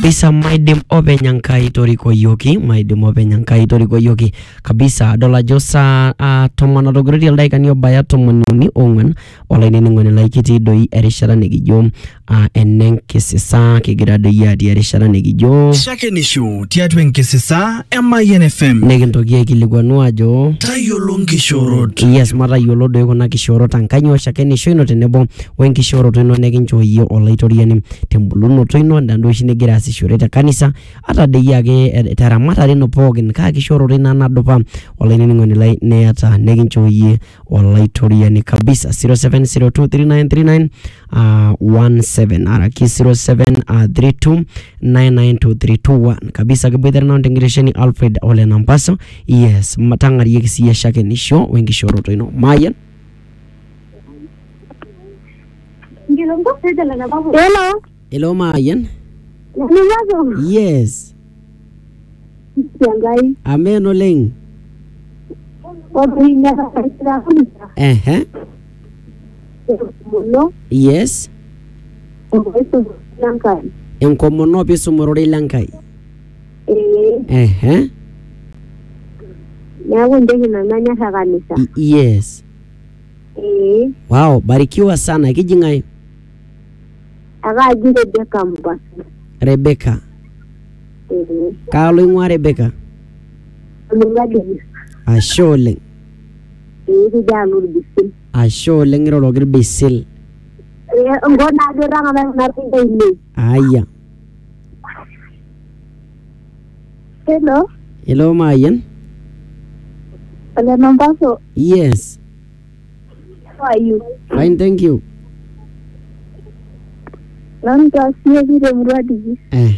kabisa maidim openyankai torikoyoki kabisa dola josa tomana dogredi aldaikani obaya tomonuni ongwen olainingoni laikiti doi erishara nikijo enenkisisa kigira doi ati erishara nikijo shakenisho tiatu enkisisa MINFM nekintoki aikilikuanu ajo tayiolo nkishorot. Yes, matayiolo doi kuna kishorot ankanyio shakenisho ino tenebo wenkishoroto ino nekinchooyie olaitoriani tembulunoto ino ndando oshi negira asishore te kanisa ata dei ake teramatare ino pookin kaa kishoroto ina nadupa olainining'oni lai neata nekinchooyie olaitoriani kabisa 0702393917 araki 0732992321 kabisa kiboitare nao tengiresheni Alfred Ole Nampaso. Yes, matang'arieki siya shakenisho wenkishoroto ino Mayan. Hello. Hello Mayan. Niwazo. Yes. Yangai. Amen oleng. Obi na kaisira kanisa. Muno. Yes. Obeso lankai. Enkomono pisumorore lankai. Nyago ndege na nanya kanisa. Yes. Wow, barikiwa sana. Kijingai? Aga jire Rebecca Mbasa. Rebecca. Kalo ingwa Rebecca. Mungadi. Ashole. Jalu bisil. Ashole ngiro logir bisil. Ngona adoranga na pinda. Aya. Hello. Hello Mayan. Ole Nampaso. Yes. How are you? Fine, thank you. Nanta siya vile mradi.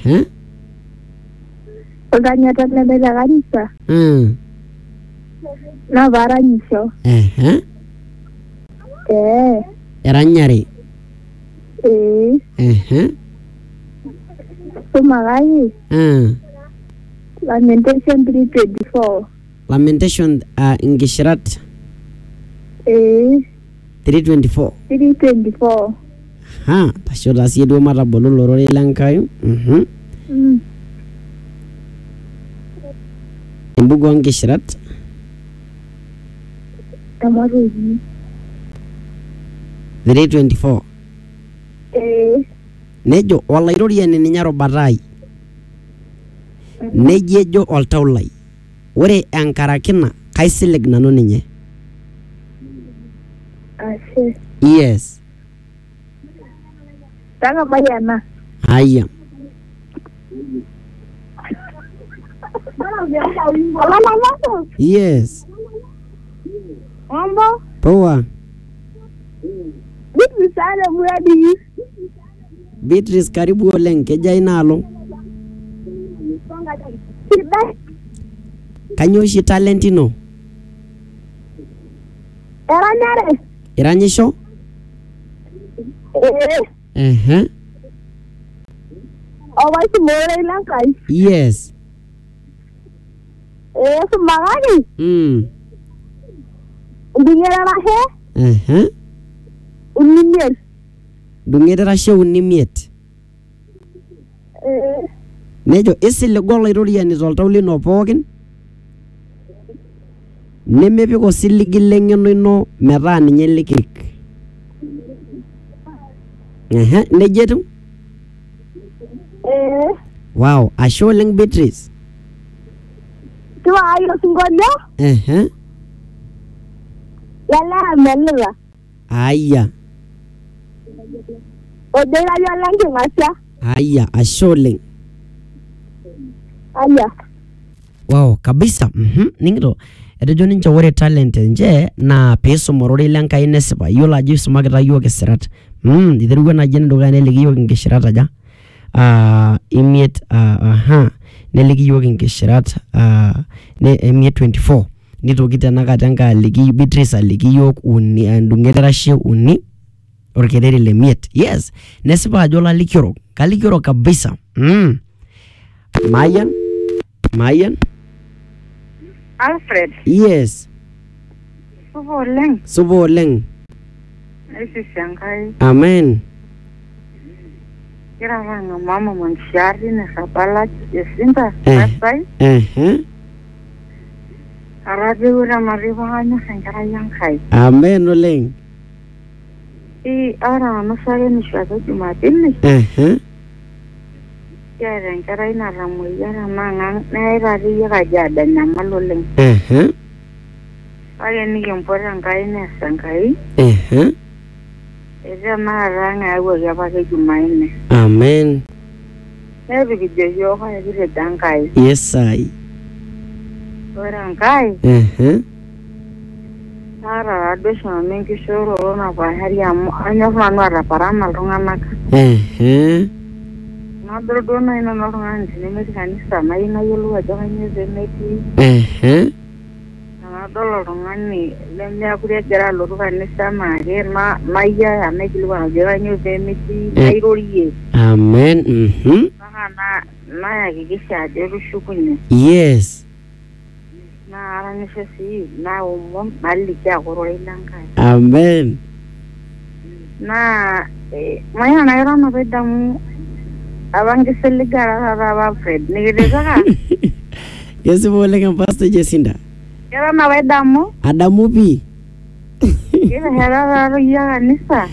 Odanya tatna bela kanisa. Na baranyisho. Eranyari. Sumagai. Lamentation 324. Lamentation Ngishirat 324. 324. Ha, tashoda siedo mara bolo lorore lankayo. Mbugo Ngishirat. Tamaruji. 324. Nejo olairoriani ninyaro batai. Nejejo oltaulai. Ore enkarakina kaisilig nanu ninye. Ashe. Yes. Tanga bayana. Aya. Yes. Mambo? Poa. Bitu sana mradi. Beatrice karibu oleng keja inalo. Kanyo shi talentino. Eranyare. Iranyisho? Owaisi more lankai. Yes. Sumagani. Ndingera rahe. Unimiet. Dungere rashe unimiet. Nejo esile gola iroriani toltauli no pookin. Nemepiko siligi lengeno ino metaa ninye likik. Nejetu? Wow, asho leng Beatrice. Tuwa ayo singolyo? Yala melula. Aya. Odera yo langi ngasya. Aya, asho leng. Aya. Wow, kabisa. Ningiro. Etejo ninche ore talent nje na peso morore lankai nesipa. Yola ajo sumakita yo kesirat. Iteruwa na jene duga neliki yo nkishirat aja. Imiet neliki yo nkishirat imiet 24. Nitoki tena katenga aliki Beatrice aliki yo uni ndungeterashe uni orkereri le miet. Yes. Nesipa ajo la likioro. Kalikioro kabisa. Mayan. Alfred. Yes. Subo oleng. Isi Shanghai. Amen. Kira ranga mama Monshari na Sabala Jacinta. Eh. Pasai. Arabi ura maribanya sangara yang kai. Amen oleng. Ara no sare ni shwato Jumatini. Kira ngara ina ramu yara manga na ira riya kajada nyamal oleng. Aya ni yompora ngai na sangai. Eza maranga awo yaba ke Jumaine. Amen. Ebi kijeyo ka ebire dankai. Yes I. Ora ngai. Ara adosha mengi shoro na bahari amu anya fano ara parama lungana. Na drodona ina na lungana ni meti kanisa mai na yulu aja nyeze meti. Na dolo lungani lemnya kuria jara luru kanisa mare maya amekilu na jara nyeze meti nairoriye. Amen. Na yakikisha jeru shukunye. Yes. Na aranisha si na umom maliki akoro ilankai. Amen. Na maya na yara na bedamu abangi seligara raba Fred nigedeka. Yesu boleka Pastor Jacinta. Yara na bedamu Adamu pi. Kila yara ya kanisa.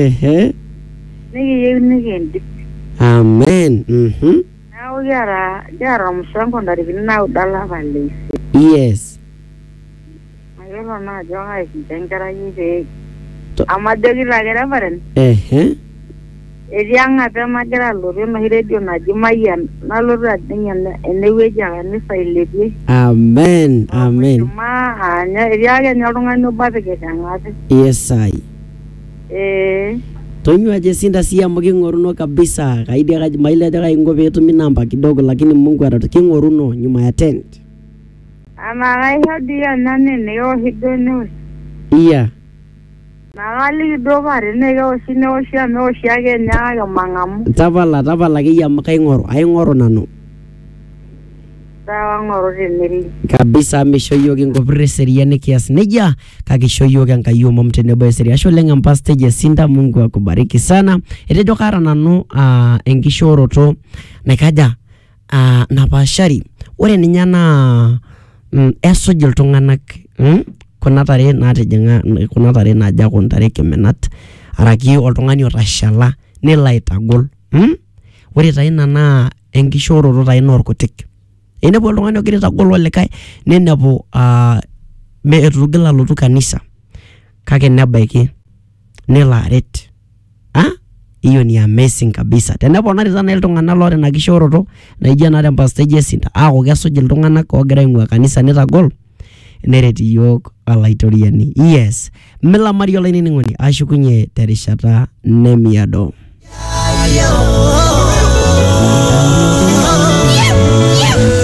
Nigi Amen. Na yara mshango ndari na udala balisi. Yes. Ayolo na jonga ikitengera yide. Amadegi lagera baren. Erianga pe magera lori na radio na jimayan na lori adenya eneweja kanisa ilebi. Amen. Amen. Ma anya eriaga nyalunga no bateke ngate. Yes I. Tonywa Jacinta si amoge ngoruno kabisa. Kaidia kaji maile daga ingobe yetu minamba kidogo lakini Mungu atatukingoruno nyuma ya tent. Amagai hadia nane neo hidone. Iya. Nagali dobare neo sino shia no shia ge nyaga mangamu. Tabala ke yamakai ngoro. Ay ngoro nano. Tawa ngoro niri. Kabisa mishoyo ke ngopre seria ne kias neja kakishoyo ke nkayo momtene boy seria sholenga Pastor Jacinta. Mungu akubariki sana. Etejo kara nanu enkishoroto nekaja napashari. Ore ninye na esuj iltung'anak kuna tare natijinga kuna tare naja kuna tare kemenat araki oltung'ani otashala nelo aitagol ore taa ina naa enkishoroto taa ina orkutik inepu oltung'ani ogira aitagol olikae ninepu etugila alotu kanisa kake nebaiki nelo aret hiyo ni amazing kabisa. Teneponari sana iltung'anak loota ina kishoroto naijio ena Pastor Jacinta aaku kesuj iltung'anak oogira aing'ua kanisa nitagol neret iyiok olaitoriani. Yes. Milamari olainining'oni ashukunye terishata nemiado.